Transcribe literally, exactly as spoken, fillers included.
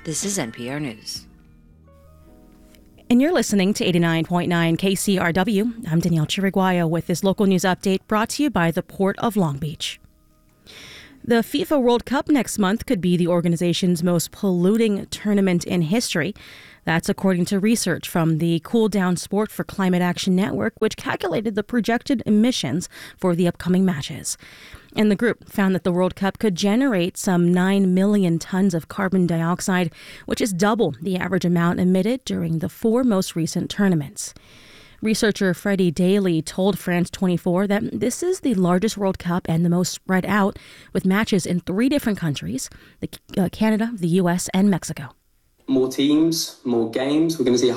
This is N P R News. And you're listening to eighty-nine point nine K C R W. I'm Danielle Chiriguaya with this local news update brought to you by the Port of Long Beach. The FIFA World Cup next month could be the organization's most polluting tournament in history. That's according to research from the Cool Down Sport for Climate Action Network, which calculated the projected emissions for the upcoming matches. And the group found that the World Cup could generate some nine million tons of carbon dioxide, which is double the average amount emitted during the four most recent tournaments. Researcher Freddie Daly told France twenty-four that this is the largest World Cup and the most spread out, with matches in three different countries, the, uh, Canada, the U S, and Mexico. More teams, more games. We're going to see